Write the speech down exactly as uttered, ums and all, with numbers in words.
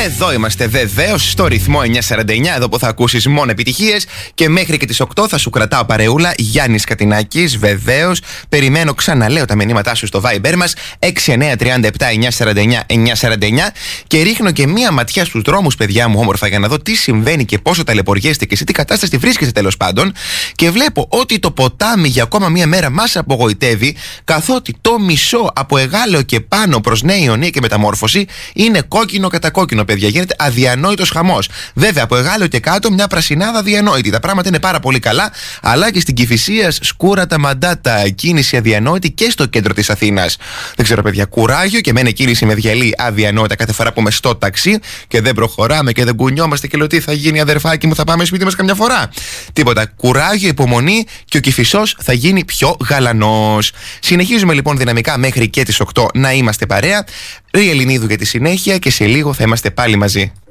Εδώ είμαστε βεβαίως στο ρυθμό εννιακόσια σαράντα εννιά, εδώ που θα ακούσεις μόνο επιτυχίες και μέχρι και τις οκτώ θα σου κρατάω παρεούλα. Γιάννης Κατινάκης, βεβαίως. Περιμένω, ξαναλέω τα μηνύματά σου στο Viber μας έξι εννιά τρία επτά εννιακόσια σαράντα εννιά εννιακόσια σαράντα εννιά και ρίχνω και μία ματιά στους δρόμους, παιδιά μου, όμορφα, για να δω τι συμβαίνει και πόσο ταλαιπωριέστε και σε τι κατάσταση βρίσκεστε τέλος πάντων. Και βλέπω ότι το ποτάμι για ακόμα μία μέρα μας απογοητεύει, καθότι το μισό από Εγάλεο και πάνω προς Νέα Ιωνία και Μεταμόρφωση είναι κόκκινο κατά κόκκινο, παιδιά. Γίνεται αδιανόητος χαμός. Βέβαια, από Εγάλεο και κάτω μια πρασινάδα αδιανόητη. Τα πράγματα είναι πάρα πολύ καλά, αλλά και στην Κηφισίας σκούρα τα μαντάτα. Κίνηση αδιανόητη και στο κέντρο της Αθήνας. Δεν ξέρω, παιδιά, κουράγιο και μένει κίνηση με διαλύει αδιανόητα κάθε φορά που είμαι στο ταξί και δεν προχωράμε και δεν κουνιόμαστε και λέω τι θα γίνει, αδερφάκι μου, θα πάμε σπίτι μας καμιά φορά. Τίποτα. Κουράγιο, υπομονή και ο Κηφισός θα γίνει πιο γαλανός. Συνεχίζουμε λοιπόν δυναμικά μέχρι και τις οκτώ να είμαστε παρέα. Ρη Ελληνίδου για τη συνέχεια και σε λίγο θα είμαστε πάλι μαζί.